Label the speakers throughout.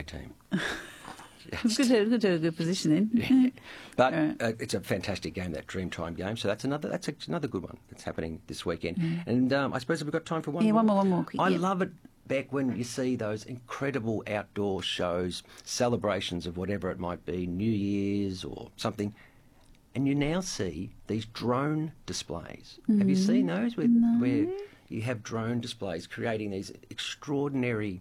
Speaker 1: my team.
Speaker 2: It's good to have a good position then.
Speaker 1: Yeah. But
Speaker 2: Right.
Speaker 1: it's a fantastic game, that Dreamtime game. So that's another good one that's happening this weekend.
Speaker 2: Mm.
Speaker 1: And I suppose we've got time for one more.
Speaker 2: One more.
Speaker 1: I
Speaker 2: Yeah.
Speaker 1: love it, Beck, when you see those incredible outdoor shows, celebrations of whatever it might be, New Year's or something, and you now see these drone displays. Have you seen those where you have drone displays creating these extraordinary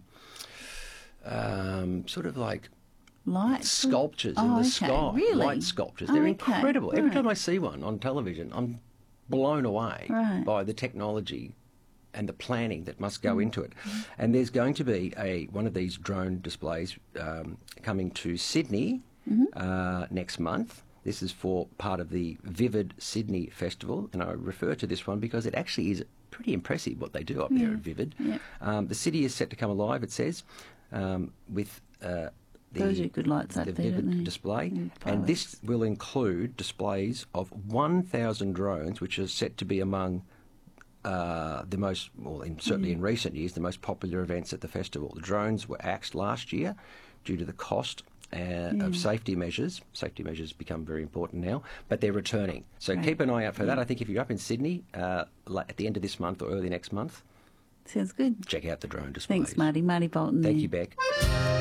Speaker 1: sort of like
Speaker 2: Lights.
Speaker 1: sculptures in the
Speaker 2: okay.
Speaker 1: sky,
Speaker 2: Really?
Speaker 1: light sculptures.
Speaker 2: Oh,
Speaker 1: They're
Speaker 2: okay.
Speaker 1: incredible. Every
Speaker 2: Right.
Speaker 1: time I see one on television, I'm blown away
Speaker 2: Right.
Speaker 1: by the technology and the planning that must go into it.
Speaker 2: Mm-hmm.
Speaker 1: And there's going to be one of these drone displays coming to Sydney next month. This is for part of the Vivid Sydney Festival, and I refer to this one because it actually is pretty impressive what they do up there at Vivid.
Speaker 2: Yeah.
Speaker 1: The city is set to come alive, it says, with
Speaker 2: Those are good lights up
Speaker 1: the
Speaker 2: there,
Speaker 1: Vivid
Speaker 2: don't they?
Speaker 1: display.
Speaker 2: Mm,
Speaker 1: And this will include displays of 1,000 drones, which are set to be among the most, well, certainly in recent years, the most popular events at the festival. The drones were axed last year due to the cost of safety measures. Safety measures become very important now, but they're returning. So keep an eye out for that. I think if you're up in Sydney at the end of this month or early next month,
Speaker 2: Sounds good.
Speaker 1: check out the drone displays.
Speaker 2: Thanks, Marty. Marty Bolton.
Speaker 1: Thank
Speaker 2: there.
Speaker 1: you, Beck.